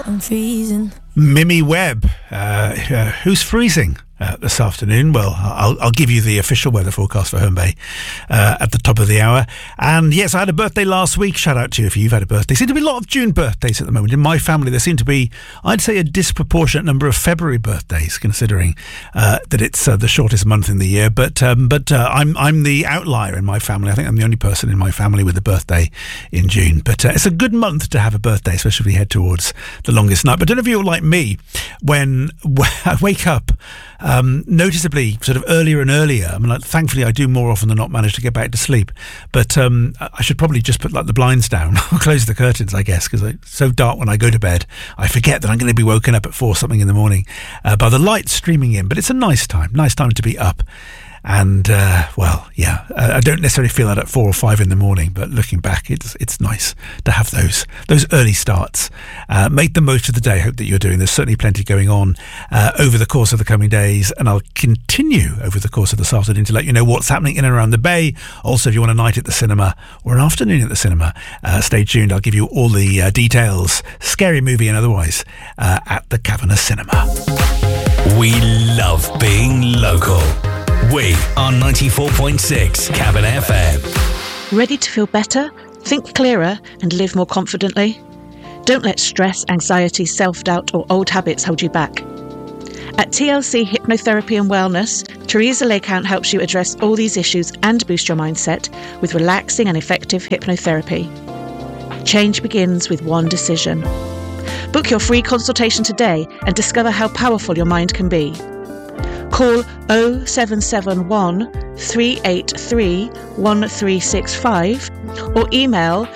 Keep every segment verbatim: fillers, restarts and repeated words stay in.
I'm freezing. Mimi Webb, uh, uh, who's freezing uh, this afternoon? Well, I'll, I'll give you the official weather forecast for Herne Bay uh, at the top of the hour. And yes, I had a birthday last week. Shout out to you if you've had a birthday. There seem to be a lot of June birthdays at the moment. In my family, there seem to be, I'd say, a disproportionate number of February birthdays, considering uh, that it's uh, the shortest month in the year. But um, but uh, I'm I'm the outlier in my family. I think I'm the only person in my family with a birthday in June. But uh, it's a good month to have a birthday, especially if we head towards the longest night. But don't know if you're like me, when I wake up um, noticeably sort of earlier and earlier. I mean, like, thankfully, I do more often than not manage to get back to sleep. But um, I should probably just put like the blinds down or close the curtains, I guess, because it's so dark when I go to bed. I forget that I'm going to be woken up at four something in the morning uh, by the light streaming in. But it's a nice time, nice time to be up. And, uh, well, yeah, uh, I don't necessarily feel that at four or five in the morning, but looking back, it's it's nice to have those those early starts. Uh, make the most of the day. Hope that you're doing. There's certainly plenty going on uh, over the course of the coming days, and I'll continue over the course of this afternoon to let you know what's happening in and around the Bay. Also, if you want a night at the cinema or an afternoon at the cinema, uh, stay tuned. I'll give you all the uh, details, scary movie and otherwise, uh, at the Cavernous Cinema. We love being local. We are ninety-four point six Cavan F M. Ready to feel better, think clearer and live more confidently? Don't let stress, anxiety, self-doubt or old habits hold you back. At T L C Hypnotherapy and Wellness, Teresa Lecount helps you address all these issues and boost your mindset with relaxing and effective hypnotherapy. Change begins with one decision. Book your free consultation today and discover how powerful your mind can be. Call oh seven seven one, three eight three, one three six five or email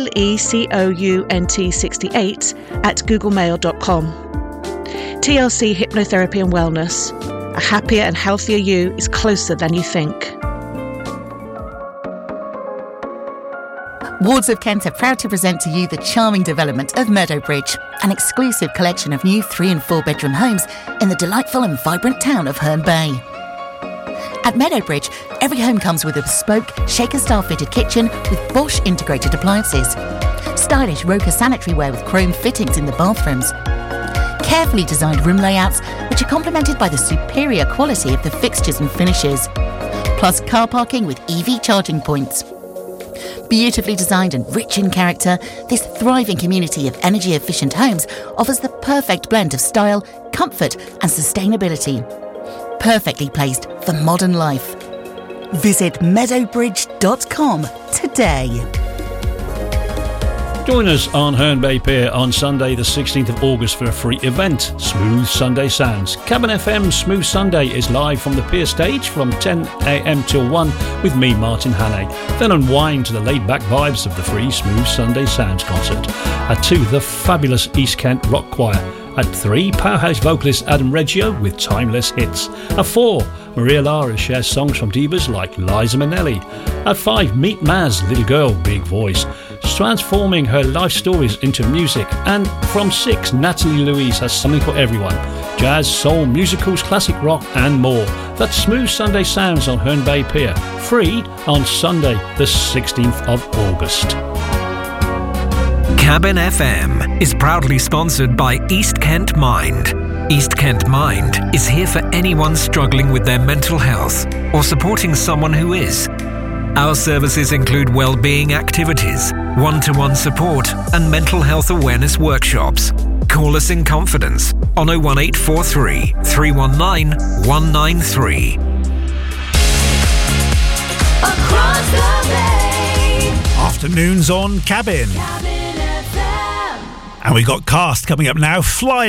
lecount sixty-eight at googlemail dot com. T L C Hypnotherapy and Wellness. A happier and healthier you is closer than you think. Wards of Kent are proud to present to you the charming development of Meadowbridge, an exclusive collection of new three and four bedroom homes in the delightful and vibrant town of Herne Bay. At Meadowbridge, every home comes with a bespoke Shaker-style fitted kitchen with Bosch integrated appliances, stylish Roker sanitary ware with chrome fittings in the bathrooms, carefully designed room layouts which are complemented by the superior quality of the fixtures and finishes, plus car parking with E V charging points. Beautifully designed and rich in character, this thriving community of energy-efficient homes offers the perfect blend of style, comfort and sustainability. Perfectly placed for modern life. Visit meadowbridge dot com today. Join us on Herne Bay Pier on Sunday the sixteenth of August for a free event, Smooth Sunday Sounds. Cavan F M Smooth Sunday is live from the pier stage from ten a.m. till one with me, Martin Hannay. Then unwind to the laid-back vibes of the free Smooth Sunday Sounds concert. At two, the fabulous East Kent Rock Choir. At three, powerhouse vocalist Adam Reggio with timeless hits. At four, Maria Lara shares songs from divas like Liza Minnelli. At five, meet Maz, Little Girl, Big Voice, transforming her life stories into music. And from six, Natalie Louise has something for everyone. Jazz, soul, musicals, classic rock and more. That's Smooth Sunday Sounds on Herne Bay Pier. Free on Sunday the sixteenth of August. Cavan F M is proudly sponsored by East Kent Mind. East Kent Mind is here for anyone struggling with their mental health or supporting someone who is. Our services include well-being activities, one-to-one support and mental health awareness workshops. Call us in confidence on oh one eight four three, three one nine, one nine three. Across the Bay. Afternoons on Cabin. Cabin F M. And we got Cast coming up now. Fly